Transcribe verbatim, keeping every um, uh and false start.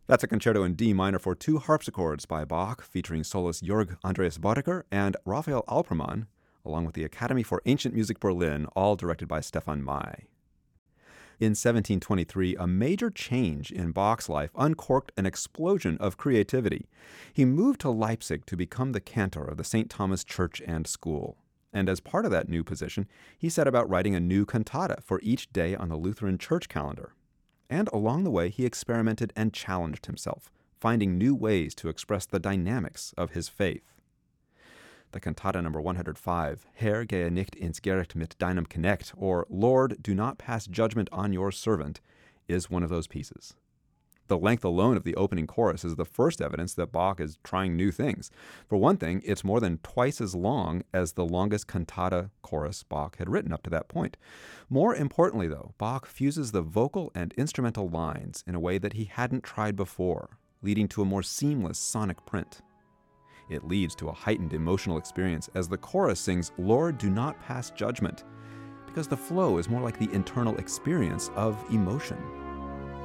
That's a concerto in D minor for two harpsichords by Bach, featuring soloist Jörg Andreas Boddicker and Raphael Alpermann, along with the Academy for Ancient Music Berlin, all directed by Stefan May. In seventeen twenty-three, a major change in Bach's life uncorked an explosion of creativity. He moved to Leipzig to become the cantor of the Saint Thomas Church and School. And as part of that new position, he set about writing a new cantata for each day on the Lutheran church calendar. And along the way, he experimented and challenged himself, finding new ways to express the dynamics of his faith. The cantata number one hundred five, Herr, gehe nicht ins Gericht mit deinem Knecht, or Lord, do not pass judgment on your servant, is one of those pieces. The length alone of the opening chorus is the first evidence that Bach is trying new things. For one thing, it's more than twice as long as the longest cantata chorus Bach had written up to that point. More importantly, though, Bach fuses the vocal and instrumental lines in a way that he hadn't tried before, leading to a more seamless sonic print. It leads to a heightened emotional experience as the chorus sings, "Lord, do not pass judgment," because the flow is more like the internal experience of emotion.